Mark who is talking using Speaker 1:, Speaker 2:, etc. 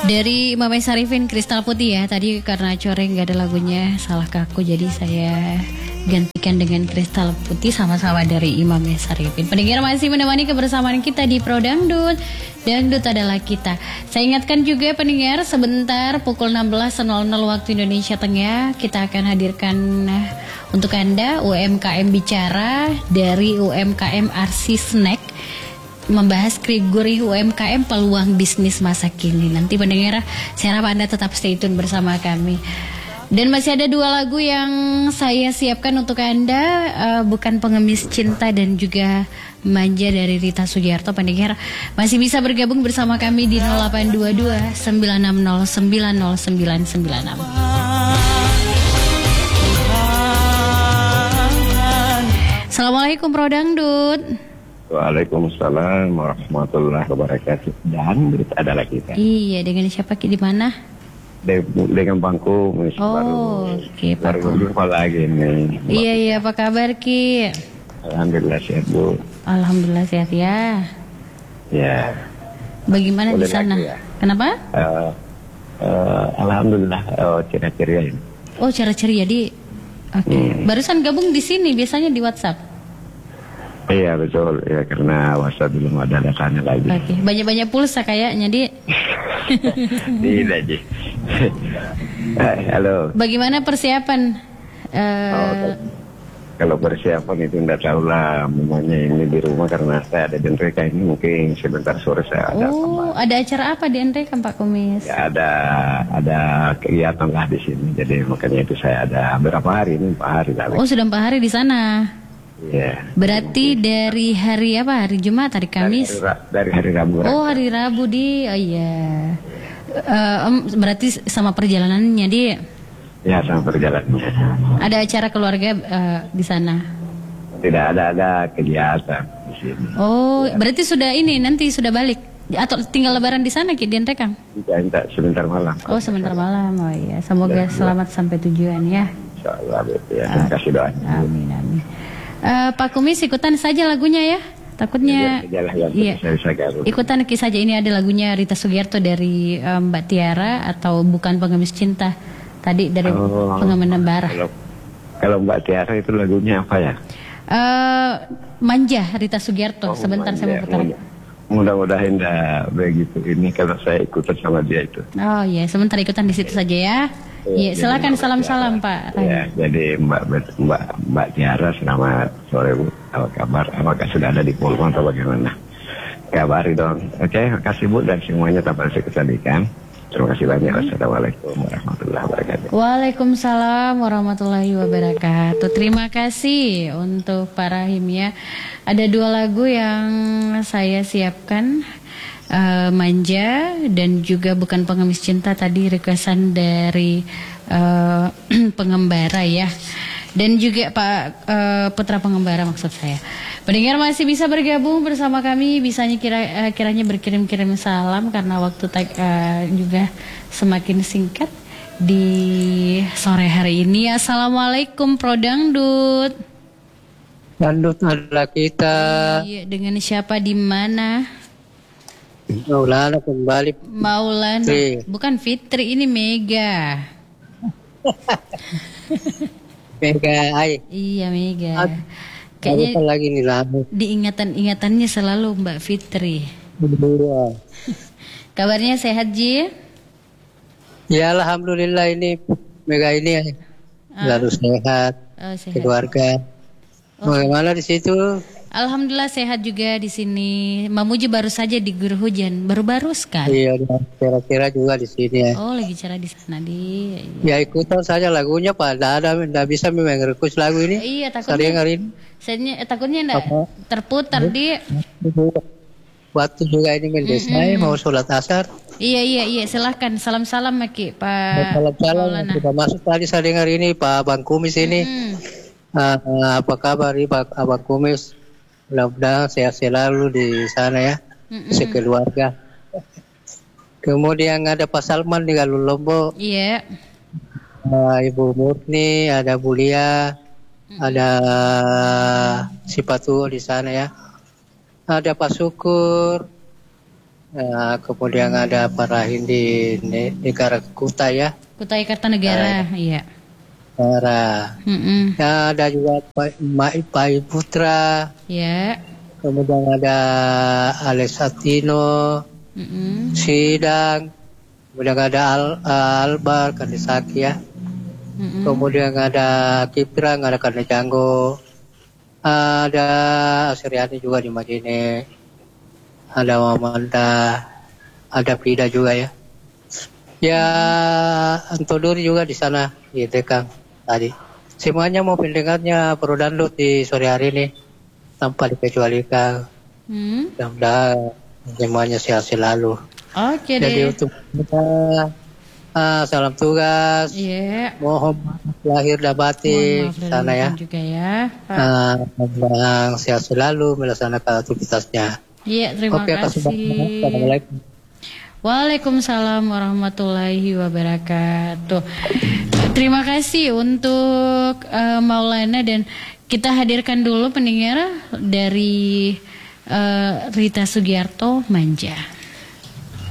Speaker 1: Dari Mama Sarifin Kristal Putih ya. Tadi karena Coreng gak ada lagunya, salah aku, jadi saya gantikan dengan Kristal Putih sama-sama dari Imam Sarifin. Pendengar masih menemani kebersamaan kita di Pro Dangdut. Dangdut adalah kita. Saya ingatkan juga pendengar, sebentar pukul 16.00 waktu Indonesia Tengah kita akan hadirkan untuk Anda UMKM Bicara dari UMKM RC Snack, membahas kategori UMKM peluang bisnis masa kini. Nanti pendengar, saya harap Anda tetap stay tune bersama kami. Dan masih ada 2 lagu yang saya siapkan untuk Anda, Bukan Pengemis Cinta dan juga Manja dari Rita Sugiarto. Pendengar masih bisa bergabung bersama kami di 0822 960 90996. Assalamualaikum Pro Dangdut.
Speaker 2: Waalaikumsalam warahmatullahi wabarakatuh. Dangdut adalah kita.
Speaker 1: Iya, dengan siapa Ki, di mana?
Speaker 2: Dengan Bangku.
Speaker 1: Oh, oke, Pak.
Speaker 2: Baru jumpa lagi nih.
Speaker 1: Iya, apa kabar Ki?
Speaker 2: Alhamdulillah sehat, Bu.
Speaker 1: Alhamdulillah sehat ya.
Speaker 2: Ya.
Speaker 1: Bagaimana di
Speaker 2: Boleh
Speaker 1: sana?
Speaker 2: lagi, ya?
Speaker 1: Kenapa?
Speaker 2: Alhamdulillah, ceria-ceria ini.
Speaker 1: Oh, ceria-ceria di. Oke. Barusan gabung di sini, biasanya di WhatsApp.
Speaker 2: Iya betul, ya karena WhatsApp belum ada datanya lagi.
Speaker 1: Oke, banyak-banyak pulsa kayaknya, Di.
Speaker 2: Tidak, Ji. Halo.
Speaker 1: Bagaimana persiapan?
Speaker 2: Kalau persiapan itu tidak tahu lah, memangnya ini di rumah karena saya ada di Nreka ini, mungkin sebentar sore saya ada.
Speaker 1: Oh, ada acara apa di Nreka, Pak Kumis?
Speaker 2: Ya, ada kegiatan lah di sini, jadi makanya itu saya ada berapa hari ini, 4 hari lagi.
Speaker 1: Oh, sudah 4 hari di sana.
Speaker 2: Iya.
Speaker 1: Berarti dari hari apa? Hari Jumat, hari Kamis?
Speaker 2: Dari hari Rabu.
Speaker 1: Oh, hari Rabu di. Oh iya. Berarti sama perjalanannya di.
Speaker 2: Ya, sama perjalanannya.
Speaker 1: Ada acara keluarga di sana?
Speaker 2: Tidak ada kegiatan di sini.
Speaker 1: Oh, ya. Berarti sudah ini nanti sudah balik atau tinggal lebaran di sana Ki, di Nrekang?
Speaker 2: Tidak, sebentar malam.
Speaker 1: Oh, sebentar malam. Oh iya, semoga selamat sampai tujuan ya.
Speaker 2: Insyaallah, ya. Terima kasih doanya.
Speaker 1: Amin. Pak Kumis ikutan saja lagunya ya. Takutnya
Speaker 2: iya.
Speaker 1: Ikutan saja, ini ada lagunya Rita Sugiarto dari Mbak Tiara atau Bukan Pengemis Cinta. Tadi dari Pengemis Bara.
Speaker 2: Kalau Mbak Tiara itu lagunya apa ya?
Speaker 1: Manja Rita Sugiarto. Sebentar
Speaker 2: Manja,
Speaker 1: saya mau putar.
Speaker 2: Mudah-mudahan tidak begitu ini karena saya ikutan sama dia itu.
Speaker 1: Oh iya, sebentar ikutan di situ saja ya. Iya, silakan salam-salam Pak.
Speaker 2: Ya, jadi Mbak Tiara, selamat sore Bu. Apa kabar? Apakah sudah ada di Polman atau bagaimana? Kabari dong. Oke, makasih Bu dan semuanya tanpa sekesedihan. Terima kasih banyak. Wassalamualaikum warahmatullahi wabarakatuh.
Speaker 1: Waalaikumsalam warahmatullahi wabarakatuh. Terima kasih untuk Pak Rahim ya. Ada 2 lagu yang saya siapkan, Manja dan juga Bukan Pengemis Cinta, tadi requestan dari pengembara ya. Dan juga Pak Putra Pengembara maksud saya. Pendengar masih bisa bergabung bersama kami, bisanya kiranya berkirim-kirim salam karena waktu juga semakin singkat di sore hari ini. Assalamualaikum Pro Dangdut.
Speaker 3: Dangdut adalah kita.
Speaker 1: Iya, dengan siapa di mana?
Speaker 3: Maulana kembali.
Speaker 1: Maulana, bukan Fitri, ini Mega.
Speaker 3: Mega, ay.
Speaker 1: Iya Mega. Kayaknya
Speaker 3: lagi nih lagu.
Speaker 1: Di ingatan-ingatannya selalu Mbak Fitri.
Speaker 3: Iya.
Speaker 1: Kabarnya sehat Ji?
Speaker 3: Ya alhamdulillah ini Mega ini selalu sehat.
Speaker 1: Sehat.
Speaker 3: Keluarga. Bagaimana di situ?
Speaker 1: Alhamdulillah sehat juga di sini. Mamuju baru saja diguyur hujan, baru-baru sekali.
Speaker 3: Iya, kira-kira juga di sini ya.
Speaker 1: Oh, lagi cara di sana di.
Speaker 3: Ya ikutan saja lagunya Pak. Tidak bisa memang request lagu ini.
Speaker 1: Iya, takutnya enggak terputar di.
Speaker 3: Waktu juga ini mendesai mau sholat asar.
Speaker 1: Iya, silahkan salam-salam Maki Pak.
Speaker 3: Salam-salam. Sudah masuk tadi saya dengar ini Pak Bang Kumis ini. Apa kabar Pak Abang Kumis? Mudah-mudahan sehat selalu di sana ya, sekeluarga. Kemudian ada Pak Salman di Galung Lombok.
Speaker 1: Iya.
Speaker 3: Ibu Murni, ada Bulia, ada si Patu di sana ya. Ada Pak Syukur, Kemudian ada Pak Rahim di negara Kuta ya.
Speaker 1: Kutai Kartanegara, iya.
Speaker 3: Negara. Ya, ada juga Pak Putra.
Speaker 1: Ya.
Speaker 3: Kemudian ada Alessatino, Sidang. Kemudian ada Albar, Kandisaki ya. Kemudian ada Kiprang, ada Kandejanggo. Ada Asyriani juga di Madine. Ada Mamanda, ada Frida juga ya. Ya, Antodori juga di sana di Tekang tadi. Semuanya mau pendengarnya Pro Download di sore hari ini tanpa dikecualikan. Mudah-mudahan semuanya sehat selalu.
Speaker 1: Oke
Speaker 3: Jadi
Speaker 1: deh.
Speaker 3: untuk kita salam tugas. Mohon maaf lahir dan batin sana ya.
Speaker 1: Juga ya.
Speaker 3: Mudah-mudahan sehat selalu melaksanakan aktivitasnya.
Speaker 1: Iya, terima kasih.
Speaker 3: Assalamualaikum.
Speaker 1: Waalaikumsalam warahmatullahi wabarakatuh. Terima kasih untuk Maulana, dan kita hadirkan dulu pendengar dari Rita Sugiarto Manja.